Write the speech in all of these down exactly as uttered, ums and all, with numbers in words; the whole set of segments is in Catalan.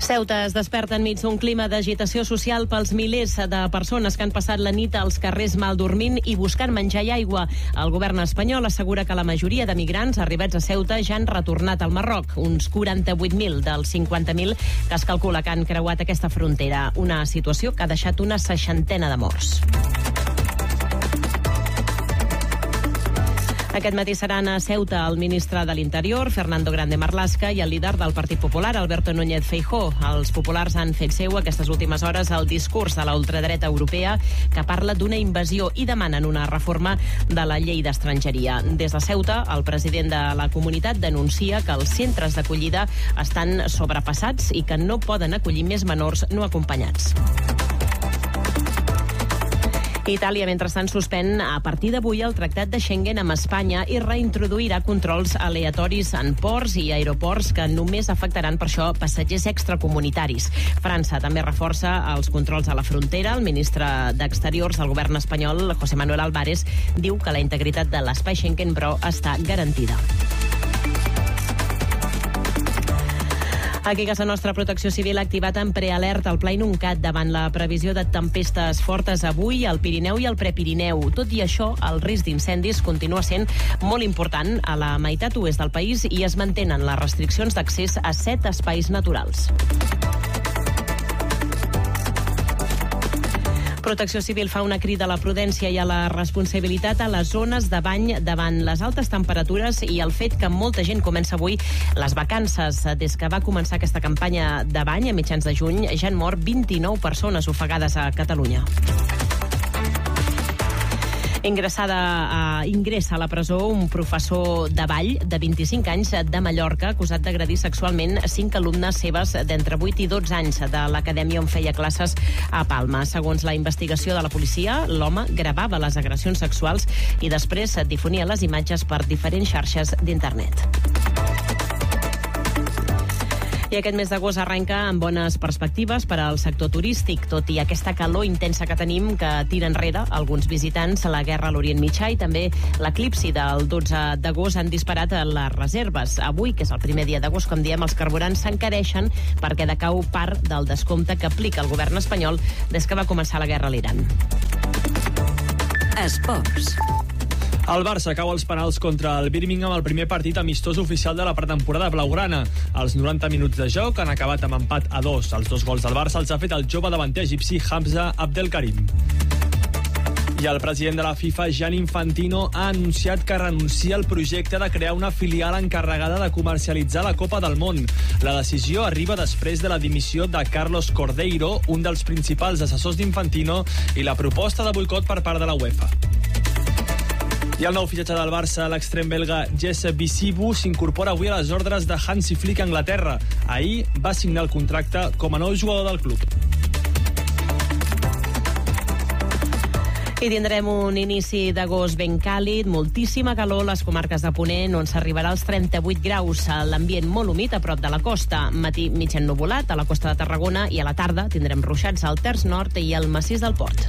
Ceuta es desperta enmig d'un clima d'agitació social pels milers de persones que han passat la nit als carrers mal dormint i buscant menjar i aigua. El govern espanyol assegura que la majoria de migrants arribats a Ceuta ja han retornat al Marroc, uns quaranta-vuit mil dels cinquanta mil que es calcula que han creuat aquesta frontera. Una situació que ha deixat una seixantena de morts. Aquest matí seran a Ceuta el ministre de l'Interior, Fernando Grande Marlaska, i el líder del Partit Popular, Alberto Núñez Feijóo. Els populars han fet seu aquestes últimes hores el discurs de la ultradreta europea que parla d'una invasió i demanen una reforma de la llei d'estrangeria. Des de Ceuta, el president de la comunitat denuncia que els centres d'acollida estan sobrepassats i que no poden acollir més menors no acompanyats. Itàlia, mentrestant, suspèn a partir d'avui el tractat de Schengen amb Espanya i reintroduirà controls aleatoris en ports i aeroports que només afectaran, per això, passatgers extracomunitaris. França també reforça els controls a la frontera. El ministre d'Exteriors del govern espanyol, José Manuel Álvarez, diu que la integritat de l'espai Schengen, però, està garantida. Aquí a casa nostra, Protecció Civil ha activat en prealerta el Pla Inuncat davant la previsió de tempestes fortes avui al Pirineu i al Prepirineu. Tot i això, el risc d'incendis continua sent molt important a la meitat oest del país i es mantenen les restriccions d'accés a set espais naturals. Protecció Civil fa una crida a la prudència i a la responsabilitat a les zones de bany davant les altes temperatures i el fet que molta gent comença avui les vacances. Des que va començar aquesta campanya de bany a mitjans de juny ja han mort vint-i-nou persones ofegades a Catalunya. Ingressada a, ingressa a la presó un professor de ball de vint-i-cinc anys de Mallorca acusat d'agredir sexualment cinc alumnes seves d'entre vuit i dotze anys de l'acadèmia on feia classes a Palma. Segons la investigació de la policia, l'home gravava les agressions sexuals i després difonia les imatges per diferents xarxes d'internet. I aquest mes d'agost arrenca amb bones perspectives per al sector turístic, tot i aquesta calor intensa que tenim que tira enrere alguns visitants a la guerra a l'Orient Mitjà i també l'eclipsi del dotze d'agost han disparat les reserves. Avui, que és el primer dia d'agost, com diem, els carburants s'encareixen perquè decau part del descompte que aplica el govern espanyol des que va començar la guerra a l'Iran. Esports. El Barça cau als penals contra el Birmingham al primer partit amistós oficial de la pretemporada blaugrana. Els noranta minuts de joc han acabat amb empat a dos. Els dos gols del Barça els ha fet el jove davanter egipci Hamza Abdelkarim. I el president de la FIFA, Gianni Infantino, ha anunciat que renuncia al projecte de crear una filial encarregada de comercialitzar la Copa del Món. La decisió arriba després de la dimissió de Carlos Cordeiro, un dels principals assessors d'Infantino, i la proposta de boicot per part de la UEFA. I el nou fitxatge del Barça, l'extrem belga Jesse Bisibu, s'incorpora avui a les ordres de Hansi Flick a Anglaterra. Ahir va signar el contracte com a nou jugador del club. I tindrem un inici d'agost ben càlid, moltíssima calor a les comarques de Ponent, on s'arribarà als trenta-vuit graus. L'ambient molt humit a prop de la costa. Matí mig ennuvolat a la costa de Tarragona i a la tarda tindrem ruixats al terç nord i al massís del Port.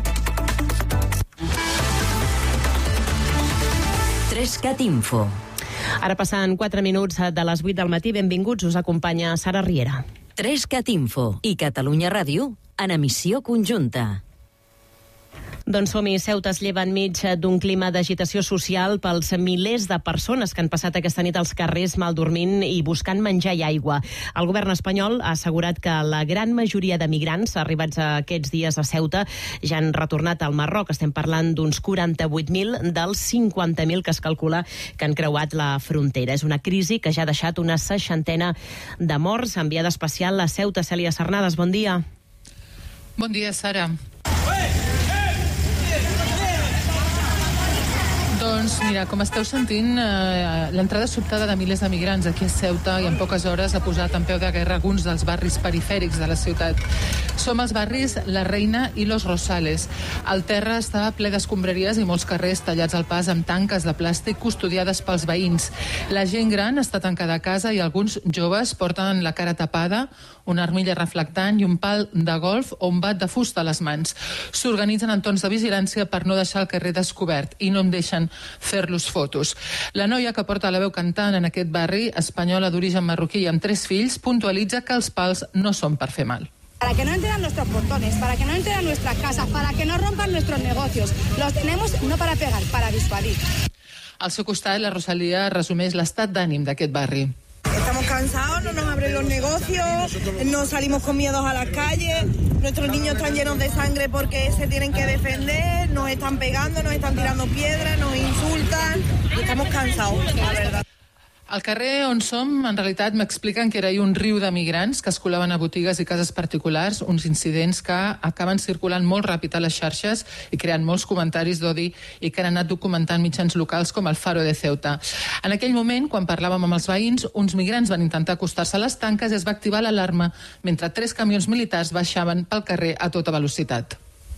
Trescat Info. Ara passen quatre minuts de les vuit del matí. Benvinguts, us acompanya Sara Riera. Trescat Info i Catalunya Ràdio en emissió conjunta. Doncs som-hi, Ceuta es lleva enmig d'un clima d'agitació social pels milers de persones que han passat aquesta nit als carrers mal dormint i buscant menjar i aigua. El govern espanyol ha assegurat que la gran majoria de migrants arribats aquests dies a Ceuta ja han retornat al Marroc. Estem parlant d'uns quaranta-vuit mil dels cinquanta mil que es calcula que han creuat la frontera. És una crisi que ja ha deixat una seixantena de morts. Enviada especial a Ceuta, Cèlia Sarnades, bon dia. Bon dia, Sara. Doncs mira, com esteu sentint, eh, l'entrada sobtada de milers de migrants aquí a Ceuta i en poques hores ha posat en peu de guerra alguns dels barris perifèrics de la ciutat. Som als barris La Reina i Los Rosales. El terra està ple d'escombraries i molts carrers tallats al pas amb tanques de plàstic custodiades pels veïns. La gent gran està tancada a casa i alguns joves porten la cara tapada, una armilla reflectant i un pal de golf o un bat de fusta a les mans. S'organitzen en torns de vigilància per no deixar el carrer descobert i no en deixen fer-los fotos. La noia que porta la veu cantant en aquest barri, espanyola d'origen marroquí i amb tres fills, puntualitza que els pals no són per fer mal. Para que no entren a nuestros portones, para que no entren a nuestras casas, para que no rompan nuestros negocios. Los tenemos no para pegar, para disuadir. Al seu costat, la Rosalía resumeix l'estat d'ànim d'aquest barri. Estamos cansados, no nos abren los negocios, no salimos con miedos a las calles, nuestros niños están llenos de sangre porque se tienen que defender, nos están pegando, nos están tirando piedras, nos insultan, y estamos cansados, la verdad. Al carrer on som, en realitat, m'expliquen que era hi un riu de migrants que es colaven a botigues i cases particulars, uns incidents que acaben circulant molt ràpid a les xarxes i creant molts comentaris d'odi i que han anat documentant mitjans locals com el Faro de Ceuta. En aquell moment, quan parlàvem amb els veïns, uns migrants van intentar acostar-se a les tanques i es va activar l'alarma mentre tres camions militars baixaven pel carrer a tota velocitat.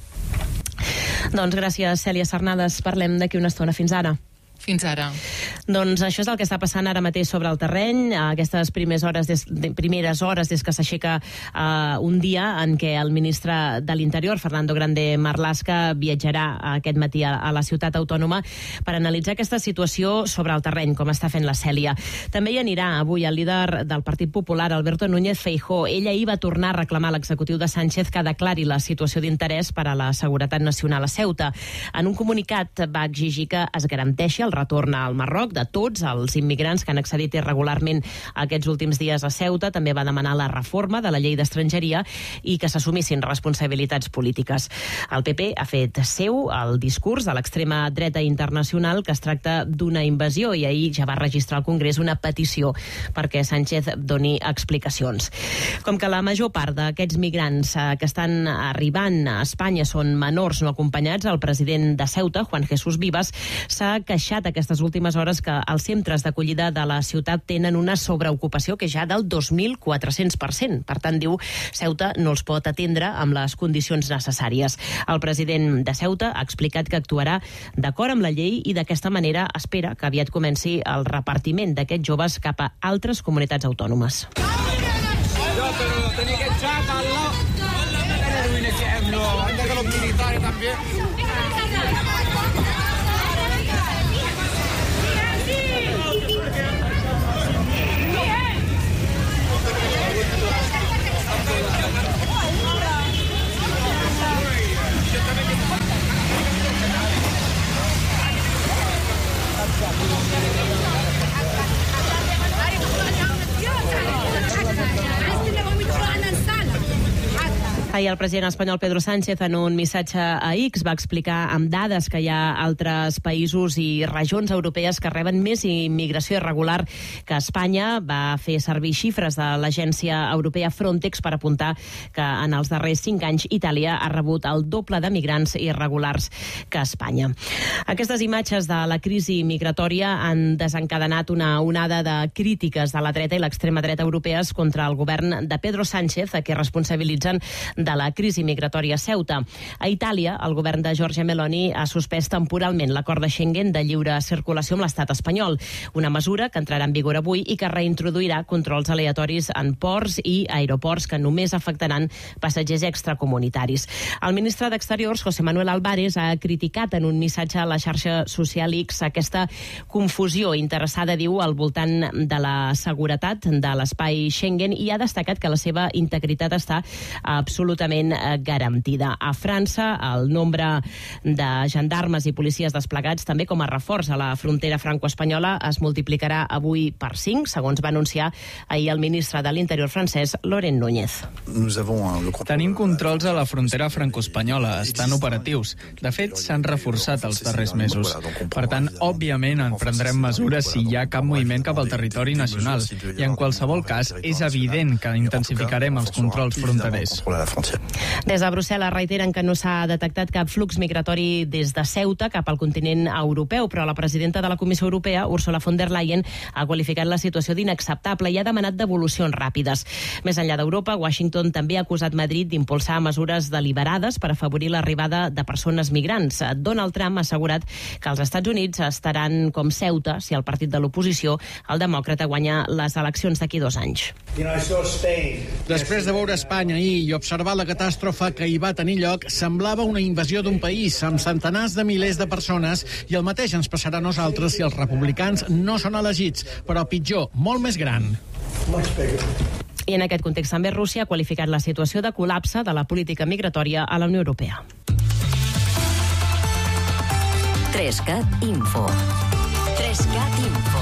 Doncs gràcies, Cèlia Sarnades. Parlem d'aquí una estona. Fins ara. Fins ara. Doncs això és el que està passant ara mateix sobre el terreny, aquestes primeres hores des, de, primeres hores des que s'aixeca uh, un dia en què el ministre de l'Interior, Fernando Grande Marlaska, viatjarà aquest matí a, a la ciutat autònoma per analitzar aquesta situació sobre el terreny, com està fent la Cèlia. També hi anirà avui el líder del Partit Popular, Alberto Núñez Feijóo. Ell ahir va tornar a reclamar a l'executiu de Sánchez que declari la situació d'interès per a la seguretat nacional a Ceuta. En un comunicat va exigir que es garanteixi el retorn al Marroc de tots els immigrants que han accedit irregularment aquests últims dies a Ceuta. També va demanar la reforma de la llei d'estrangeria i que s'assumissin responsabilitats polítiques. El P P ha fet seu el discurs de l'extrema dreta internacional que es tracta d'una invasió i ahir ja va registrar al Congrés una petició perquè Sánchez doni explicacions. Com que la major part d'aquests migrants que estan arribant a Espanya són menors no acompanyats, el president de Ceuta, Juan Jesús Vivas, s'ha queixat aquestes últimes hores que els centres d'acollida de la ciutat tenen una sobreocupació que ja del dos mil quatre-cents per cent. Per tant, diu, Ceuta no els pot atendre amb les condicions necessàries. El president de Ceuta ha explicat que actuarà d'acord amb la llei i d'aquesta manera espera que aviat comenci el repartiment d'aquests joves cap a altres comunitats autònomes. Ahir el president espanyol Pedro Sánchez en un missatge a X va explicar amb dades que hi ha altres països i regions europees que reben més immigració irregular que Espanya. Va fer servir xifres de l'agència europea Frontex per apuntar que en els darrers cinc anys Itàlia ha rebut el doble de migrants irregulars que Espanya. Aquestes imatges de la crisi migratòria han desencadenat una onada de crítiques de la dreta i l'extrema dreta europees contra el govern de Pedro Sánchez, a què responsabilitzen de la crisi migratòria a Ceuta. A Itàlia, el govern de Giorgia Meloni ha suspès temporalment l'acord de Schengen de lliure circulació amb l'estat espanyol, una mesura que entrarà en vigor avui i que reintroduirà controls aleatoris en ports i aeroports que només afectaran passatgers extracomunitaris. El ministre d'Exteriors, José Manuel Álvarez, ha criticat en un missatge a la xarxa social X aquesta confusió interessada, diu, al voltant de la seguretat de l'espai Schengen i ha destacat que la seva integritat està absolutament garantida. A França, el nombre de gendarmes i policies desplegats, també com a reforç a la frontera franco-espanyola, es multiplicarà avui per cinc, segons va anunciar ahir el ministre de l'Interior francès, Laurent Núñez. Tenim controls a la frontera franco-espanyola, estan operatius. De fet, s'han reforçat els darrers mesos. Per tant, òbviament, en prendrem mesures si hi ha cap moviment cap al territori nacional. I en qualsevol cas, és evident que intensificarem els controls fronterers. Des de Brussel·les reiteren que no s'ha detectat cap flux migratori des de Ceuta cap al continent europeu, però la presidenta de la Comissió Europea, Ursula von der Leyen, ha qualificat la situació d'inacceptable i ha demanat devolucions ràpides. Més enllà d'Europa, Washington també ha acusat Madrid d'impulsar mesures deliberades per afavorir l'arribada de persones migrants. Donald Trump ha assegurat que els Estats Units estaran com Ceuta si el partit de l'oposició, el demòcrata, guanya les eleccions d'aquí dos anys. Després de veure Espanya ahir i observar observar la catàstrofe que hi va tenir lloc, semblava una invasió d'un país amb centenars de milers de persones, i el mateix ens passarà a nosaltres si els republicans no són elegits, però pitjor, molt més gran. I en aquest context també Rússia ha qualificat la situació de col·lapse de la política migratòria a la Unió Europea. Trescat Info. Trescat Info.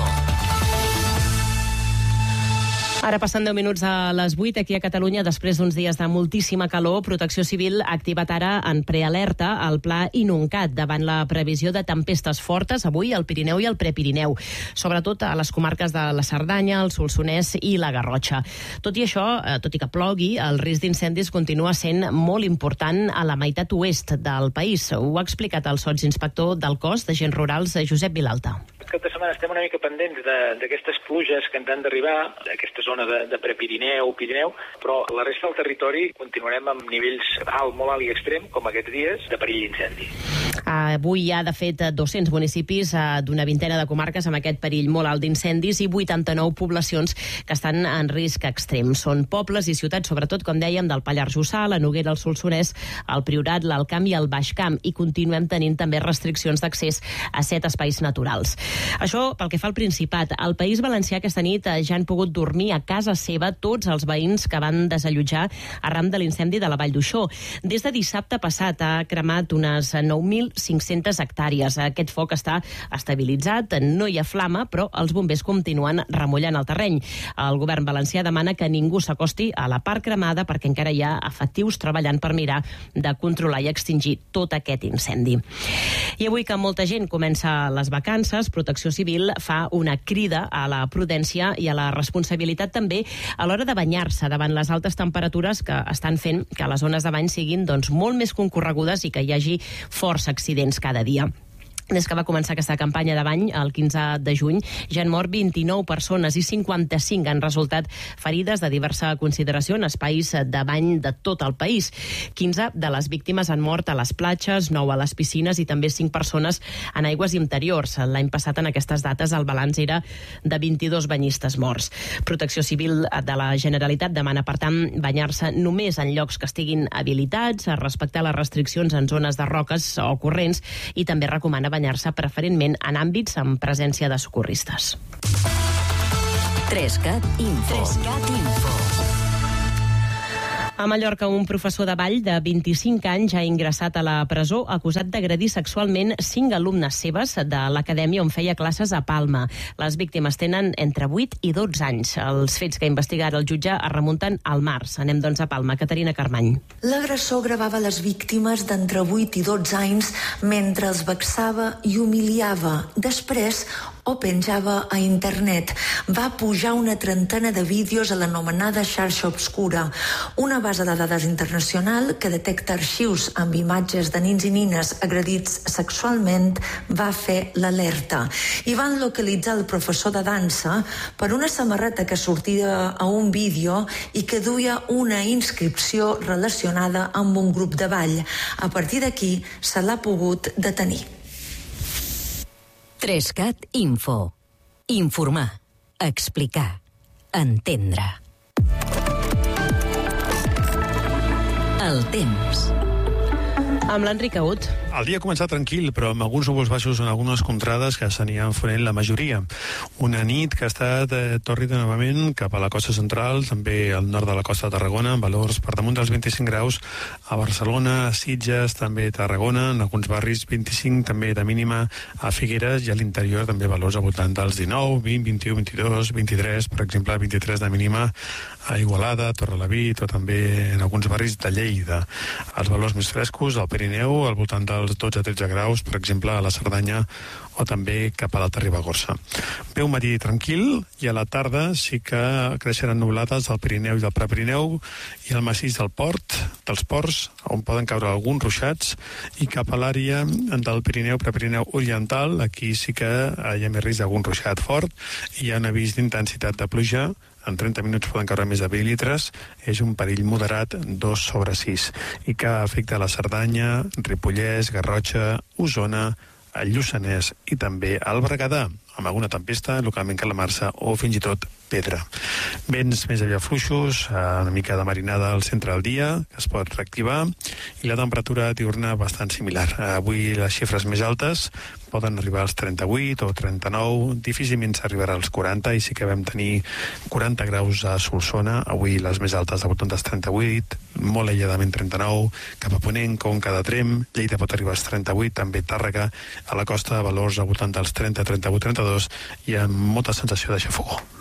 Ara passen deu minuts a les vuit aquí a Catalunya. Després d'uns dies de moltíssima calor, Protecció Civil ha activat ara en prealerta el pla Inuncat davant la previsió de tempestes fortes avui al Pirineu i al Prepirineu, sobretot a les comarques de la Cerdanya, el Solsonès i la Garrotxa. Tot i això, tot i que plogui, el risc d'incendis continua sent molt important a la meitat oest del país. Ho ha explicat el sotsinspector del Cos d'Agents Rurals, Josep Vilalta. Aquesta setmana estem una mica pendents d'aquestes pluges que ens han d'arribar, d'aquesta zona de, de Prepirineu, Pirineu, però la resta del territori continuarem amb nivells alt, molt alt i extrem, com aquests dies, de perill d'incendi. Avui hi ha, de fet, dos-cents municipis d'una vintena de comarques amb aquest perill molt alt d'incendis i vuitanta-nou poblacions que estan en risc extrem. Són pobles i ciutats, sobretot, com dèiem, del Pallars Jussà, la Noguera, el Solsonès, el Priorat, l'Alt Camp i el Baix Camp, i continuem tenint també restriccions d'accés a set espais naturals. Això pel que fa al Principat. Al País Valencià aquesta nit ja han pogut dormir a casa seva tots els veïns que van desallotjar arran de l'incendi de la Vall d'Uixó. Des de dissabte passat ha cremat unes nou mil cinc-centes hectàrees. Aquest foc està estabilitzat, no hi ha flama, però els bombers continuen remullant el terreny. El govern valencià demana que ningú s'acosti a la part cremada perquè encara hi ha efectius treballant per mirar de controlar i extingir tot aquest incendi. I avui que molta gent comença les vacances, Protecció Civil fa una crida a la prudència i a la responsabilitat també a l'hora de banyar-se davant les altes temperatures que estan fent que les zones de bany siguin doncs, molt més concorregudes i que hi hagi força accidents cada dia. Des que va començar aquesta campanya de bany, el quinze de juny, ja han mort vint-i-nou persones i cinquanta-cinc han resultat ferides de diversa consideració en espais de bany de tot el país. quinze de les víctimes han mort a les platges, nou a les piscines i també cinc persones en aigües interiors. L'any passat, en aquestes dates, el balanç era de vint-i-dos banyistes morts. Protecció Civil de la Generalitat demana, per tant, banyar-se només en llocs que estiguin habilitats, respectar les restriccions en zones de roques o corrents i també recomana banyar-se preferentment en àmbits amb presència de socorristes. Trescat Info. Trescat Info. A Mallorca, un professor de ball de vint-i-cinc anys ha ingressat a la presó acusat d'agredir sexualment cinc alumnes seves de l'acadèmia on feia classes a Palma. Les víctimes tenen entre vuit i dotze anys. Els fets que ha investigat el jutge es remunten al març. Anem, doncs, a Palma. Caterina Carmany. L'agressor gravava les víctimes d'entre vuit i dotze anys mentre els vexava i humiliava. Després o penjava a internet. Va pujar una trentena de vídeos a l'anomenada xarxa obscura, una base de dades internacional que detecta arxius amb imatges de nins i nines agredits sexualment, va fer l'alerta. I van localitzar el professor de dansa per una samarreta que sortia a un vídeo i que duia una inscripció relacionada amb un grup de ball. A partir d'aquí se l'ha pogut detenir. Trescat Info. Informar, explicar, entendre. El temps. Amb l'Enric Agut. El dia ha començat tranquil, però amb alguns núvols baixos en algunes contrades que s'anien fonent la majoria. Una nit que ha estat eh, tòrrida novament cap a la costa central, també al nord de la costa de Tarragona, amb valors per damunt dels vint-i-cinc graus, a Barcelona, a Sitges, també a Tarragona, en alguns barris vint-i-cinc també de mínima, a Figueres, i a l'interior també valors al voltant dels dinou, vint, vint-i-u, vint-i-dos, vint-i-tres, per exemple, vint-i-tres de mínima a Igualada, Torrelavit o també en alguns barris de Lleida. Els valors més frescos al Pirineu, al voltant dels dotze a tretze graus, per exemple, a la Cerdanya o també cap a l'Alta Ribagorça. Ve un matí tranquil i a la tarda sí que creixeran nublades al Pirineu i del Prepirineu i al massís del Port, dels Ports, on poden caure alguns ruixats, i cap a l'àrea del Pirineu, Prepirineu Oriental, aquí sí que hi ha més risc d'algun ruixat fort i hi ha un avís d'intensitat de pluja. En trenta minuts poden caure més de vint litres, és un perill moderat dos sobre sis, i que afecta la Cerdanya, Ripollès, Garrotxa, Osona, el Lluçanès i també el Berguedà, amb alguna tempesta, localment calamarsa o fins i tot pedra. Vents més aviat fluixos, una mica de marinada al centre del dia, que es pot reactivar, i la temperatura diurna bastant similar. Avui les xifres més altes poden arribar als trenta-vuit o trenta-nou, difícilment s'arribarà als quaranta, i sí que vam tenir quaranta graus a Solsona, avui les més altes al voltant dels trenta-vuit, molt aïlladament trenta-nou, cap a Ponent, Conca de Tremp, Lleida pot arribar als trenta-vuit, també Tàrrega, a la costa, valors al voltant dels trenta, trenta-vuit, trenta-dos, i amb molta sensació de xafogor.